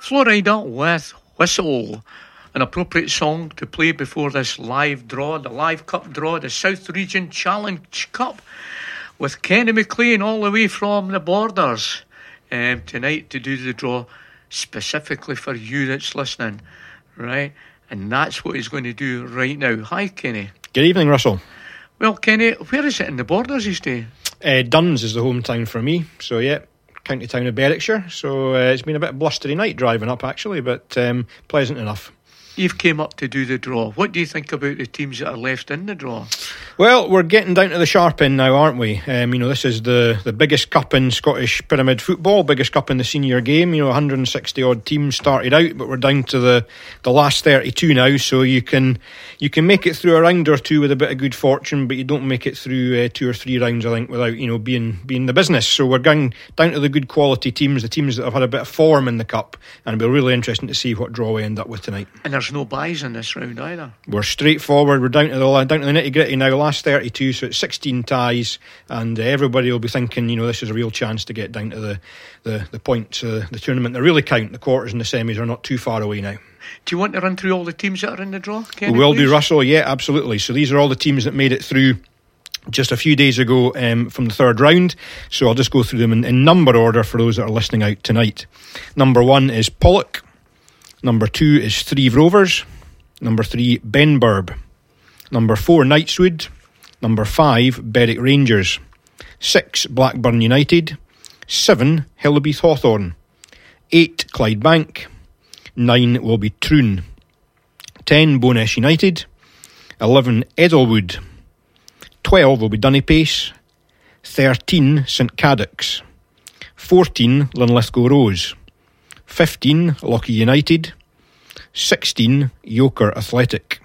Florida with Whistle. An appropriate song to play before this live draw, the live cup draw, the South Region Challenge Cup, with Kenny McLean all the way from the Borders tonight to do the draw specifically for you that's listening, right? And that's what he's going to do right now. Hi, Kenny. Good evening, Russell. Well, Kenny, where is it in the Borders you stay? Duns is the hometown for me, so yeah, county town of Berwickshire. So it's been a bit blustery night driving up actually, but pleasant enough. You've came up to do the draw. What do you think about the teams that are left in the draw? Well, we're getting down to the sharp end now, aren't we? This is the biggest cup in Scottish pyramid football, biggest cup in the senior game. 160 odd teams started out, but we're down to the last 32 now. So you can make it through a round or two with a bit of good fortune, but you don't make it through 2 or 3 rounds, I think, without being the business. So we're going down to the good quality teams, the teams that have had a bit of form in the cup, and it'll be really interesting to see what draw we end up with tonight. And there's no buys in this round either. We're straightforward. We're down to the nitty gritty now. Last 32, so it's 16 ties, and everybody will be thinking, this is a real chance to get down to the points, the tournament that really count. The quarters and the semis are not too far away now. Do you want to run through all the teams that are in the draw, Kenny? We will do, Russell. Yeah, absolutely. So these are all the teams that made it through just a few days ago from the third round. So I'll just go through them in number order for those that are listening out tonight. Number 1 is Pollock. Number 2 is Threave Rovers. Number 3, Benburb. Number 4, Knightswood. Number 5, Berwick Rangers. 6, Blackburn United. 7, Hillbeath Hawthorn. 8, Clydebank. 9 will be Troon. 10, Bowness United. 11, Eddlewood. 12 will be Dunipace. 13, St Cadoc's. 14, Linlithgow Rose. 15, Lochie United. 16, Yoker Athletic.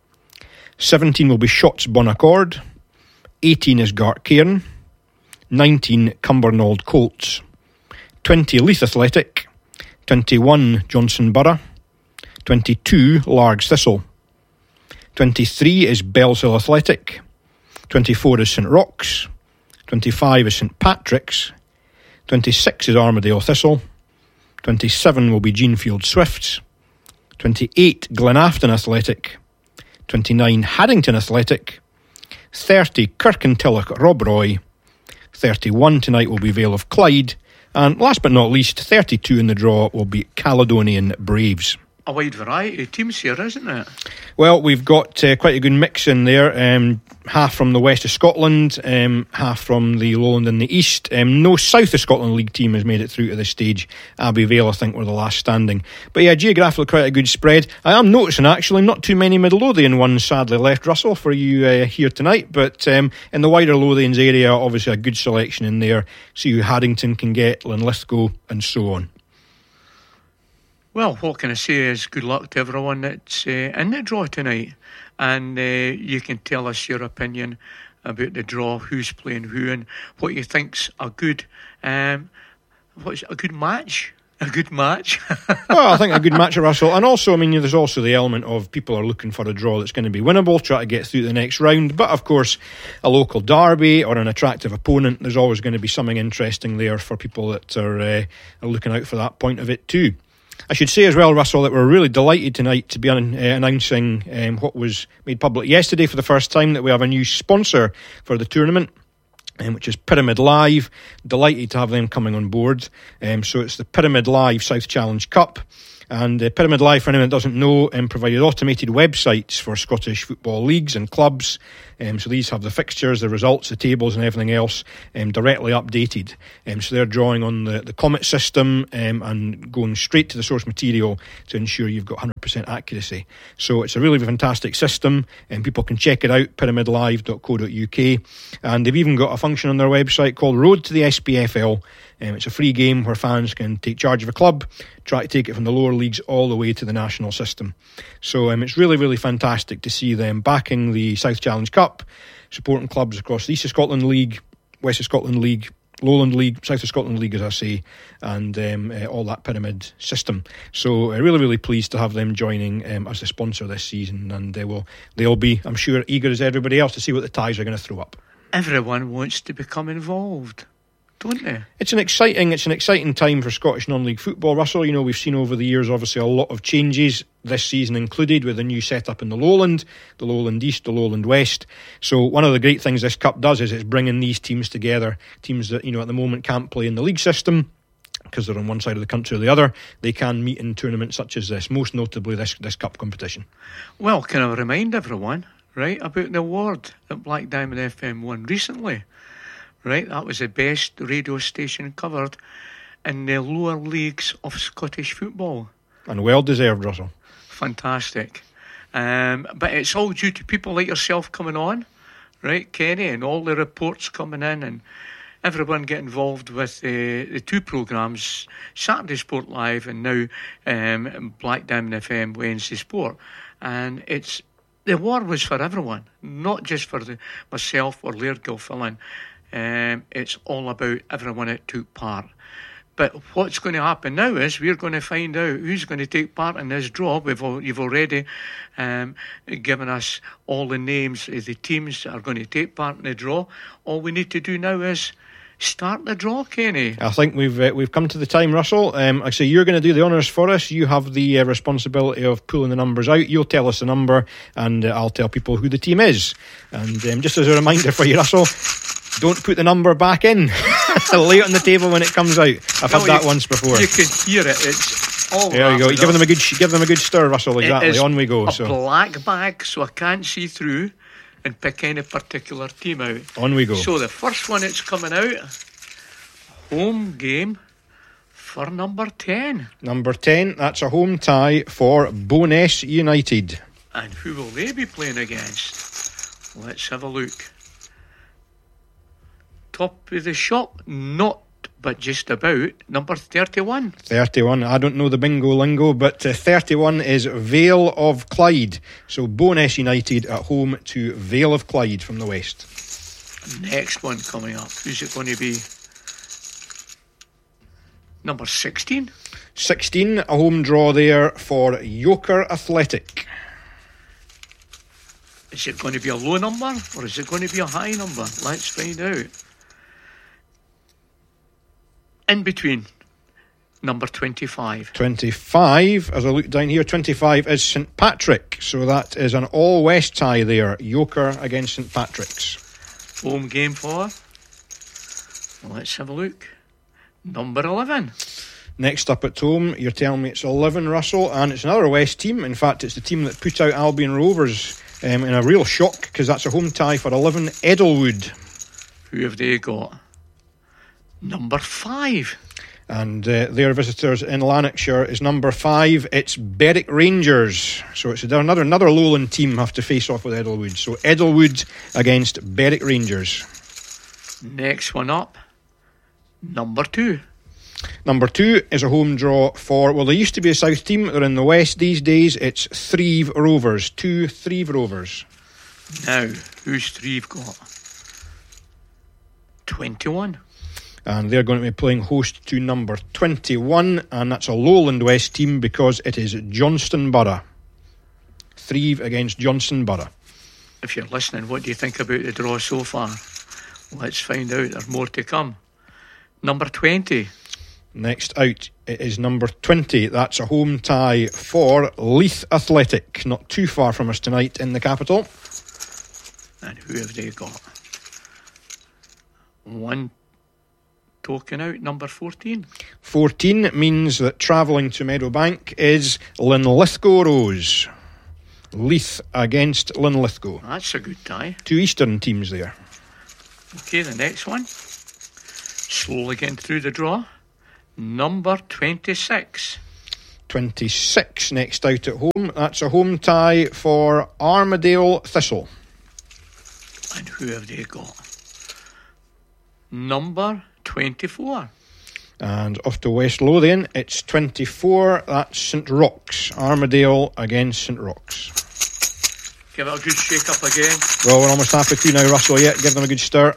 17 will be Shotts Bonaccord. 18 is Gartcairn. 19, Cumbernauld Colts. 20, Leith Athletic. 21, Johnson Borough. 22, Largs Thistle. 23 is Bellshill Athletic. 24 is St Roch's. 25 is St Patrick's. 26 is Armadale Thistle. 27 will be Jeanfield Swifts. 28, Glenafton Athletic. 29, Haddington Athletic. 30, Kirkintilloch Rob Roy. 31 tonight will be Vale of Clyde. And last but not least, 32 in the draw will be Caledonian Braves. A wide variety of teams here, isn't it? Well, we've got quite a good mix in there. Half from the west of Scotland, half from the lowland and the east. No south of Scotland League team has made it through to this stage. Abbey Vale, I think, were the last standing. But yeah, geographically quite a good spread. I am noticing actually not too many Midlothian ones sadly left, Russell, for you here tonight. But in the wider Lothians area, obviously a good selection in there. See who Haddington can get, Linlithgow, and so on. Well, what can I say is good luck to everyone that's in the draw tonight. And you can tell us your opinion about the draw, who's playing who, and what you think's a good match. A good match. Well, I think a good match, Russell. And also, there's also the element of people are looking for a draw that's going to be winnable, try to get through the next round. But of course, a local derby or an attractive opponent, there's always going to be something interesting there for people that are looking out for that point of it too. I should say as well, Russell, that we're really delighted tonight to be announcing what was made public yesterday for the first time, that we have a new sponsor for the tournament, which is Pyramid Live. Delighted to have them coming on board. So it's the Pyramid Live South Challenge Cup. And Pyramid Live, for anyone that doesn't know, provided automated websites for Scottish football leagues and clubs. So these have the fixtures, the results, the tables and everything else directly updated. So they're drawing on the Comet system and going straight to the source material to ensure you've got 100% accuracy. So it's a really fantastic system, and people can check it out, pyramidlive.co.uk. And they've even got a function on their website called Road to the SPFL. It's a free game where fans can take charge of a club, try to take it from the lower leagues all the way to the national system. So it's really, really fantastic to see them backing the South Challenge Cup, supporting clubs across the East of Scotland League, West of Scotland League, Lowland League, South of Scotland League, as I say, and all that pyramid system. So really, really pleased to have them joining as the sponsor this season, and they'll be, I'm sure, eager as everybody else to see what the ties are going to throw up. Everyone wants to become involved. don't they? It's an exciting time for Scottish non-league football, Russell. You know, we've seen over the years, obviously, a lot of changes, this season included, with a new setup in the Lowland East, the Lowland West. So one of the great things this cup does is it's bringing these teams together, teams that, you know, at the moment can't play in the league system because they're on one side of the country or the other. They can meet in tournaments such as this, most notably this cup competition. Well, can I remind everyone, right, about the award that Black Diamond FM won recently? Right, that was the best radio station covered in the lower leagues of Scottish football. And well deserved, Russell. Fantastic. But it's all due to people like yourself coming on, right, Kenny, and all the reports coming in, and everyone get involved with the two programmes, Saturday Sport Live and now Black Diamond FM Wednesday Sport. And the award was for everyone, not just for myself or Laird Gilfillan. It's all about everyone that took part. But what's going to happen now is we're going to find out who's going to take part in this draw. You've already given us all the names of the teams that are going to take part in the draw. All we need to do now is start the draw, Kenny. I think we've come to the time, Russell. I say you're going to do the honours for us. You have the responsibility of pulling the numbers out. You'll tell us the number, and I'll tell people who the team is. And just as a reminder for you, Russell, don't put the number back in. Lay it on the table when it comes out. I've had that once before. You can hear it. It's all there you go. You give them a good stir, Russell. Exactly. On we go. A black bag, so I can't see through and pick any particular team out. On we go. So the first one that's coming out, home game for number 10. Number 10, that's a home tie for Bo'ness United. And who will they be playing against? Let's have a look. Top of the shop, not but just about, number 31. 31, I don't know the bingo lingo, but 31 is Vale of Clyde. So Bo'ness United at home to Vale of Clyde from the west. Next one coming up, who's it going to be? Number 16. 16, a home draw there for Yoker Athletic. Is it going to be a low number or is it going to be a high number? Let's find out. In between, number 25. 25, as I look down here, 25 is St Patrick. So that is an all-west tie there. Yoker against St Patrick's. Home game for, let's have a look, number 11. Next up at home, you're telling me it's 11, Russell, and it's another West team. In fact, it's the team that put out Albion Rovers in a real shock, because that's a home tie for 11, Eddlewood. Who have they got? Number 5. And their visitors in Lanarkshire is number 5. It's Berwick Rangers. So it's another lowland team have to face off with Eddlewood. So Eddlewood against Berwick Rangers. Next one up, number 2. Number 2 is a home draw for, well, they used to be a south team. They're in the west these days. It's Thrieve Rovers. 2 Thrieve Rovers. Now, who's Thrieve got? 21. And they're going to be playing host to number 21, and that's a Lowland West team because it is Johnston Borough. Thrieve against Johnston Borough. If you're listening, what do you think about the draw so far? Let's find out. There's more to come. Number 20. Next out, it is number 20. That's a home tie for Leith Athletic, not too far from us tonight in the capital. And who have they got? One token out, number 14. 14 means that travelling to Meadowbank is Linlithgow Rose. Leith against Linlithgow. That's a good tie. 2 eastern teams there. Okay, the next one. Slowly getting through the draw. Number 26. 26 next out at home. That's a home tie for Armadale Thistle. And who have they got? Number 24. And off to West Lothian, it's 24. That's St Roch's. Armadale against St Roch's. Give it a good shake up again. Well, we're almost halfway through now, Russell. Yeah, give them a good start.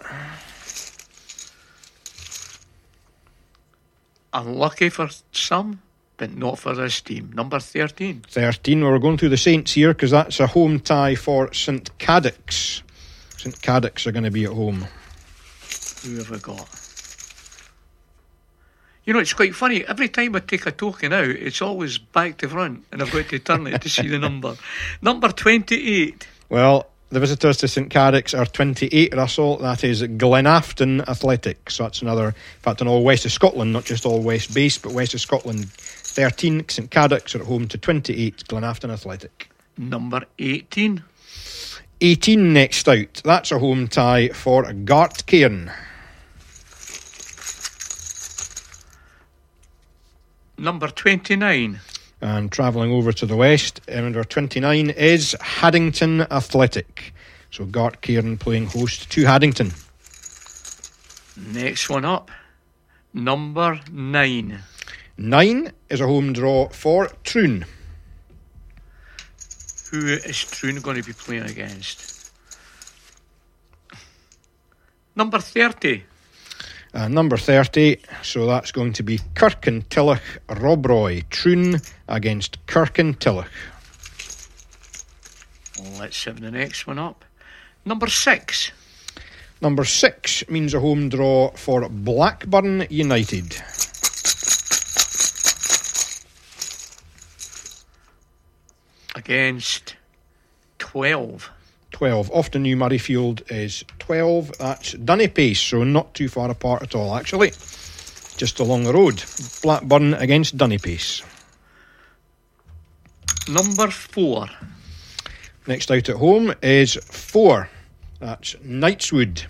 Unlucky for some, but not for this team. Number 13. 13. We're going through the Saints here because that's a home tie for St Cadoc's. St Cadoc's are going to be at home. Who have we got? You know, it's quite funny. Every time I take a token out, it's always back to front, and I've got to turn it to see the number. Number 28. Well, the visitors to St Carrick's are 28, Russell. That is Glenafton Athletic. So that's another, in fact, an all west of Scotland, not just all west base, but west of Scotland 13. St Carrick's are at home to 28, Glenafton Athletic. Number 18. 18 next out. That's a home tie for Gartcairn. Number 29. And travelling over to the west, number 29 is Haddington Athletic. So Gartcairn playing host to Haddington. Next one up, number 9. 9 is a home draw for Troon. Who is Troon going to be playing against? Number 30. Number 30, so that's going to be Kirkintilloch Robroy. Troon against Kirkintilloch. Let's have the next one up. Number 6. Number 6 means a home draw for Blackburn United. Against 12. 12. Off to New Murrayfield is 12. That's Dunnipace, so not too far apart at all, actually. Just along the road. Blackburn against Dunnipace. Number 4. Next out at home is 4. That's Knightswood.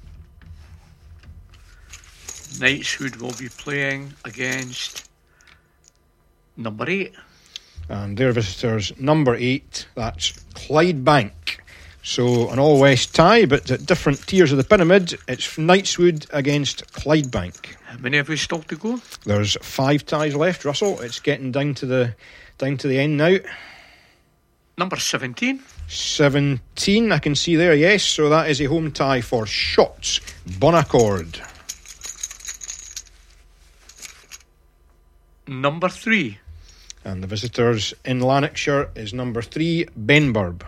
Knightswood will be playing against number 8. And their visitors, number 8. That's Clydebank. So an all-west tie, but at different tiers of the pyramid. It's Knightswood against Clydebank. How many have we still to go? There's 5 ties left, Russell. It's getting down to the end now. Number 17. 17, I can see there, yes. So that is a home tie for Shotts Bonaccord. Number 3. And the visitors in Lanarkshire is number 3, Benburb.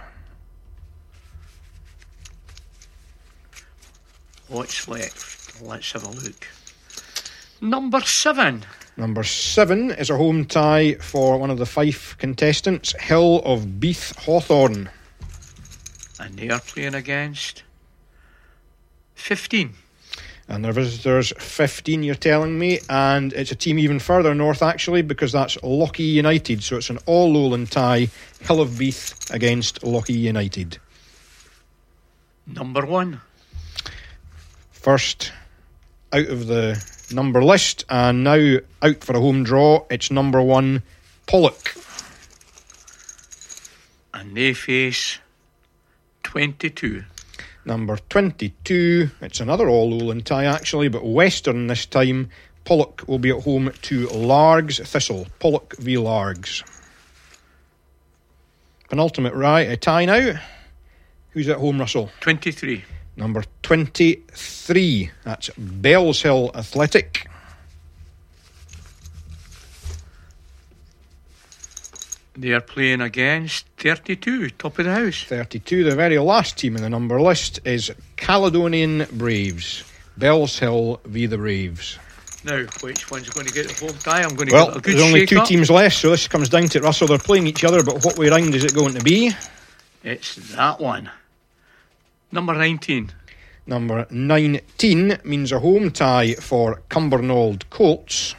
What's left? Let's have a look. Number 7. Number 7 is a home tie for one of the Fife contestants, Hill of Beath Hawthorn. And they are playing against 15. And their visitors, 15, you're telling me. And it's a team even further north, actually, because that's Lochee United. So it's an all-Lowland tie, Hill of Beath against Lochee United. Number 1. First out of the number list, and now out for a home draw, it's number 1, Pollock. And they face 22. Number 22, it's another all-Lowland tie actually, but Western this time. Pollock will be at home to Largs Thistle. Pollock v Largs. Penultimate tie now. Who's at home, Russell? 23. Number 23, that's Bellshill Athletic. They are playing against 32, top of the house. 32, the very last team in the number list is Caledonian Braves. Bellshill v the Braves. Now, which one's going to get the home tie? I'm going to get a good there's only 2 up. teams left, so this comes down to it, Russell. They're playing each other, but what way round is it going to be? It's that one. Number 19. Number 19 means a home tie for Cumbernauld Colts.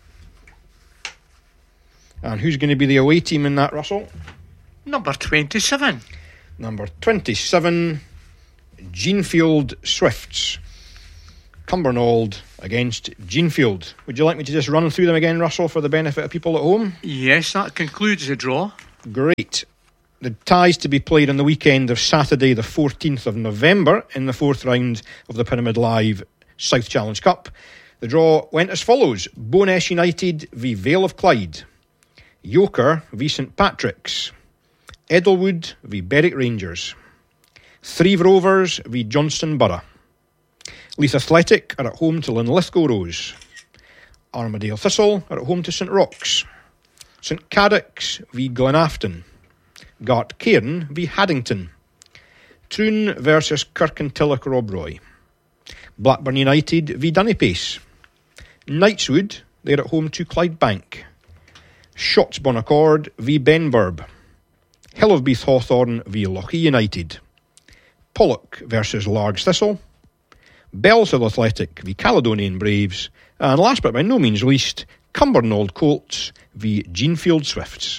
And who's going to be the away team in that, Russell? Number 27. Number 27, Jeanfield Swifts. Cumbernauld against Jeanfield. Would you like me to just run through them again, Russell, for the benefit of people at home? Yes, that concludes the draw. Great. The ties to be played on the weekend of Saturday the 14th of November in the 4th round of the Pyramid Live South Challenge Cup. The draw went as follows. Bo'ness United v Vale of Clyde. Yoker v St Patrick's. Eddlewood v Berwick Rangers. Threave Rovers v Johnston Borough. Leith Athletic are at home to Linlithgow Rose. Armadale Thistle are at home to St Roch's. St Carrick's v Glenafton. Gartcairn v Haddington. Troon versus Kirkintilloch Robroy. Blackburn United v Dunnipace. Knightswood they're at home to Clydebank. Shotts Bonaccord v Benburb. Hill of Beath Hawthorn v Lochee United. Pollock versus Largs Thistle. Bellshill Athletic v Caledonian Braves. And last but by no means least, Cumbernauld Colts v Jeanfield Swifts.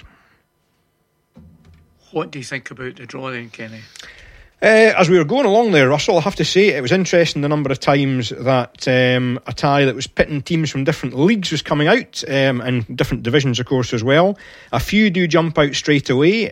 What do you think about the draw then, Kenny? As we were going along there, Russell, I have to say it was interesting the number of times that a tie that was pitting teams from different leagues was coming out, and different divisions of course as well. A few do jump out straight away.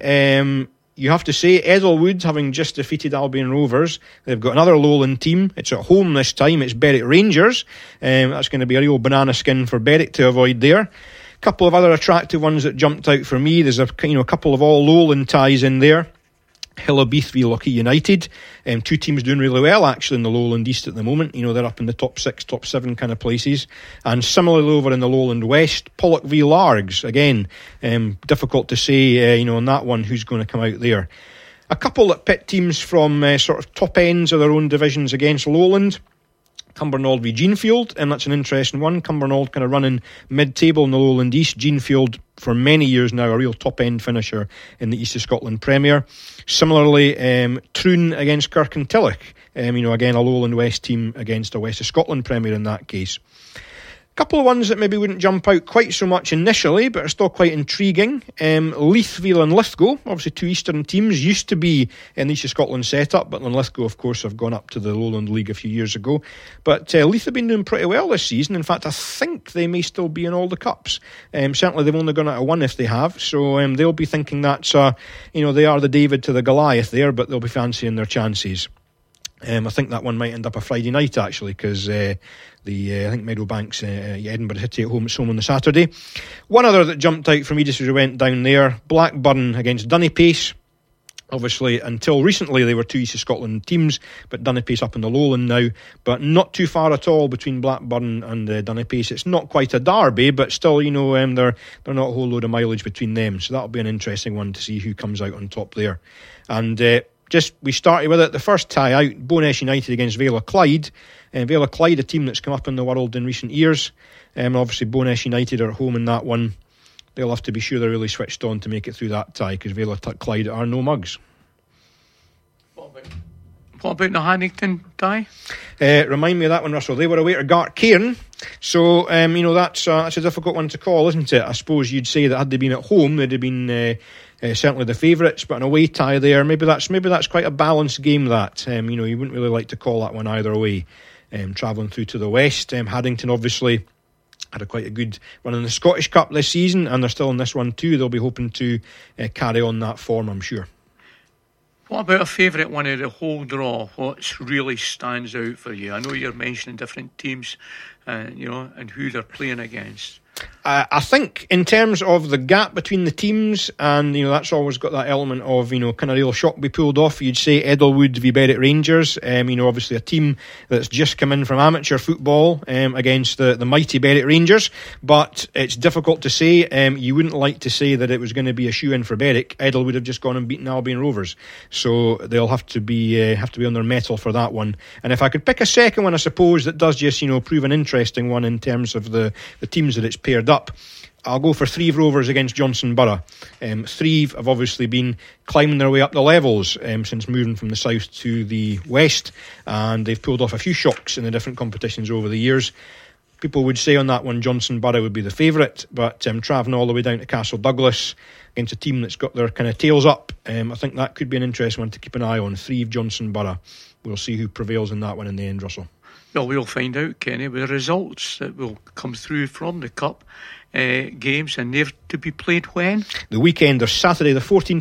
You have to say Eddlewood, having just defeated Albion Rovers, they've got another Lowland team. It's at home this time. It's Berwick Rangers. That's going to be a real banana skin for Berwick to avoid there. Couple of other attractive ones that jumped out for me. There's a couple of all Lowland ties in there. Hill of Beath v Lochee United. Two teams doing really well actually in the Lowland East at the moment. They're up in the top 6, top 7 kind of places. And similarly over in the Lowland West, Pollock v Largs. Again, difficult to say, on that one who's going to come out there. A couple that pit teams from sort of top ends of their own divisions against Lowland. Cumbernauld v Jeanfield, and that's an interesting one. Cumbernauld kind of running mid-table in the Lowland East. Jeanfield, for many years now, a real top-end finisher in the East of Scotland Premier. Similarly, Troon against Kirkintilloch. Again, a Lowland West team against a West of Scotland Premier in that case. Couple of ones that maybe wouldn't jump out quite so much initially, but are still quite intriguing. Leithville and Lithgow, obviously two eastern teams, used to be in the East of Scotland setup, but Lithgow, of course, have gone up to the Lowland League a few years ago. But Leith have been doing pretty well this season. In fact, I think they may still be in all the cups. Certainly, they've only gone out of one if they have, so they'll be thinking that's, they are the David to the Goliath there, but they'll be fancying their chances. I think that one might end up a Friday night actually, because I think Meadowbanks, Edinburgh City at home, it's home on the Saturday. One other that jumped out for me just as we went down there, Blackburn against Dunipace. Obviously, until recently they were two East of Scotland teams, but Dunipace up in the Lowland now, but not too far at all between Blackburn and Dunipace. It's not quite a derby, but still, they're not a whole load of mileage between them, so that'll be an interesting one to see who comes out on top there. And we started with it. The first tie out, Bowness United against Vale of Clyde. Vale of Clyde, a team that's come up in the world in recent years. Obviously, Bowness United are at home in that one. They'll have to be sure they're really switched on to make it through that tie, because Vale of Clyde are no mugs. What about the Haddington tie? Remind me of that one, Russell. They were away to Gartcairn. So, that's a difficult one to call, isn't it? I suppose you'd say that had they been at home, they'd have been certainly the favourites, but an away tie there, maybe that's quite a balanced game, that. You wouldn't really like to call that one either way. Travelling through to the west, Haddington obviously had quite a good run in the Scottish Cup this season, and they're still in this one too. They'll be hoping to carry on that form, I'm sure. What about a favourite one of the whole draw? What really stands out for you? I know you're mentioning different teams, and who they're playing against. I think in terms of the gap between the teams, and that's always got that element of kind of real shock be pulled off. You'd say Eddlewood v Berwick Rangers. Obviously a team that's just come in from amateur football against the mighty Berwick Rangers. But it's difficult to say. You wouldn't like to say that it was going to be a shoe-in for Berwick. Eddlewood have just gone and beaten Albion Rovers, so they'll have to be on their mettle for that one. And if I could pick a second one, I suppose that does just prove an interesting one in terms of the teams that it's paired up, I'll go for Threave Rovers against Johnson Borough. Threave have obviously been climbing their way up the levels since moving from the south to the west, and they've pulled off a few shocks in the different competitions over the years. People would say on that one Johnson Borough would be the favourite, but travelling all the way down to Castle Douglas against a team that's got their kind of tails up, I think that could be an interesting one to keep an eye on. Threave Johnson Borough. We'll see who prevails in that one in the end, Russell. Well, we'll find out, Kenny, with the results that will come through from the Cup games, and they're to be played when? The weekend, there's Saturday the 14th